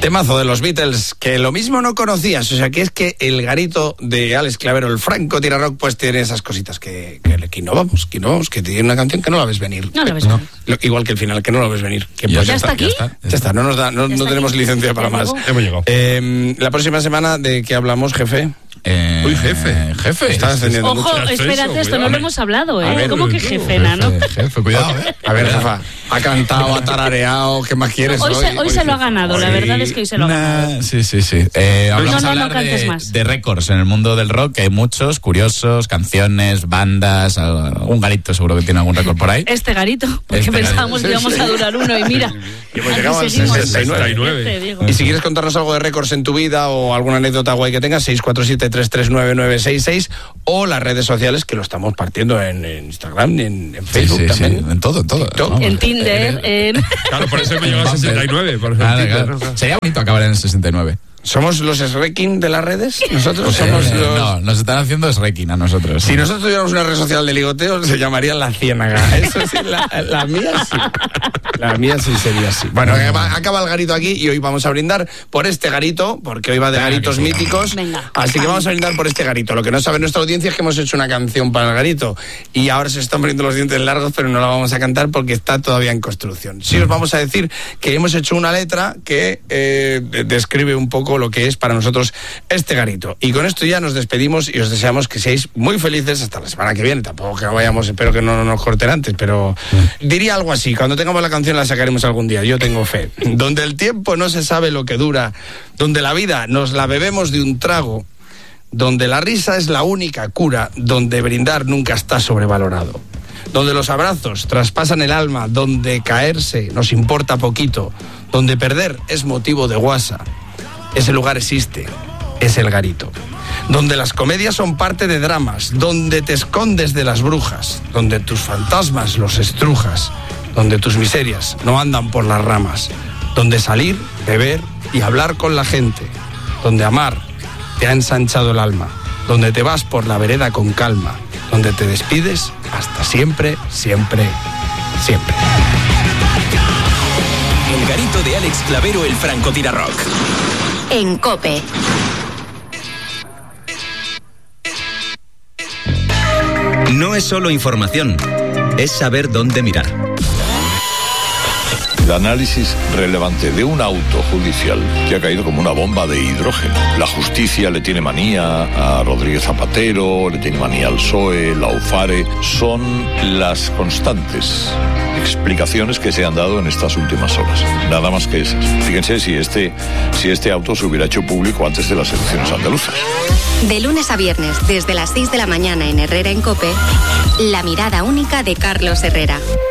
Temazo de los Beatles, que lo mismo no conocías, o sea, que es que el garito de Alex Clavero, el Franco Tirarock, pues tiene esas cositas que innovamos, que tiene una canción que no la ves venir. No la ves venir. Igual que el final, que no la ves venir. Que pues ¿Ya está aquí? Ya está, no tenemos licencia para más. Hemos llegado. La próxima semana, ¿de qué hablamos, jefe? Uy, jefe. Estás ascendiendo Ojo, mucho. espérate, esto no lo hemos hablado, ¿eh? A ver, ¿Cómo que jefe, nano? Jefe, cuidado, A ver, jefa, ha cantado, ha tarareado, ¿qué más quieres hoy? Hoy se lo ha ganado, la verdad es que hoy se lo ha ganado. Sí. Vamos a hablar de récords en el mundo del rock, que hay muchos, curiosos, canciones, bandas, un garito seguro que tiene algún récord por ahí. Este garito, porque pensábamos que íbamos a durar uno y mira, y hemos llegado al 69. Y si quieres contarnos algo de récords en tu vida o alguna anécdota guay que tengas, 647-339-966 o las redes sociales, que lo estamos partiendo en Instagram, en Facebook también. En todo. Vamos, en Tinder, Claro, por eso me llegó a 69. Claro. Sería bonito acabar en el 69. ¿Somos los Srekin de las redes? Nosotros somos los... No, nos están haciendo Srekin a nosotros. Si nosotros tuviéramos una red social de ligoteo, se llamaría La Ciénaga. Eso sí, la mía sí. La mía sí sería así. Bueno, acaba el garito aquí y hoy vamos a brindar por este garito, porque hoy va de garitos míticos. Venga, así que vamos a brindar por este garito. Lo que no sabe nuestra audiencia es que hemos hecho una canción para el garito y ahora se están poniendo los dientes largos, pero no la vamos a cantar porque está todavía en construcción. Sí os vamos a decir que hemos hecho una letra que describe un poco lo que es para nosotros este garito. Y con esto ya nos despedimos y os deseamos que seáis muy felices hasta la semana que viene. Tampoco que vayamos, espero que no nos corten antes, pero diría algo así: cuando tengamos la canción la sacaremos algún día, yo tengo fe. Donde el tiempo no se sabe lo que dura, donde la vida nos la bebemos de un trago, donde la risa es la única cura, donde brindar nunca está sobrevalorado, donde los abrazos traspasan el alma, donde caerse nos importa poquito, donde perder es motivo de guasa. Ese lugar existe, es el garito. Donde las comedias son parte de dramas, donde te escondes de las brujas, donde tus fantasmas los estrujas, donde tus miserias no andan por las ramas, donde salir, beber y hablar con la gente, donde amar te ha ensanchado el alma, donde te vas por la vereda con calma, donde te despides hasta siempre, siempre, siempre. El garito de Alex Clavero, el Franco Tirarock. En COPE. No es solo información, es saber dónde mirar. El análisis relevante de un auto judicial que ha caído como una bomba de hidrógeno. La justicia le tiene manía a Rodríguez Zapatero, le tiene manía al PSOE, la UFARE. Son las constantes explicaciones que se han dado en estas últimas horas. Nada más que esas. Fíjense si este auto se hubiera hecho público antes de las elecciones andaluzas. De lunes a viernes, desde las 6 de la mañana en Herrera en COPE, la mirada única de Carlos Herrera.